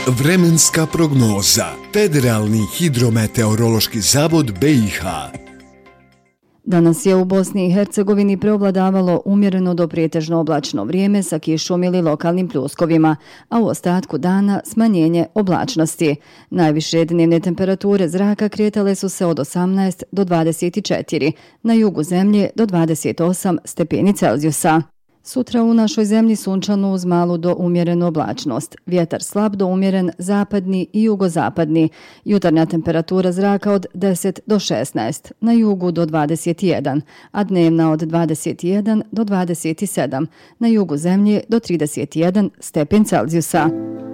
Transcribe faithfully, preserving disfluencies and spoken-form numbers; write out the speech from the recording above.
Vremenska prognoza. Federalni hidrometeorološki zavod B i H. Danas je u Bosni i Hercegovini preovladavalo umjereno do prijetežno oblačno vrijeme sa kišom ili lokalnim pljuskovima, a u ostatku dana smanjenje oblačnosti. Najviše dnevne temperature zraka kretale su se od osamnaest do dvadeset četiri, na jugu zemlje do dvadeset osam stepeni Celzijusa. Sutra u našoj zemlji sunčano uz malu do umjerenu oblačnost. Vjetar slab do umjeren zapadni i jugozapadni. Jutarnja temperatura zraka od deset do šesnaest, na jugu do dvadeset jedan, a dnevna od dvadeset jedan do dvadeset sedam, na jugu zemlje do trideset jedan stepen Celzijusa.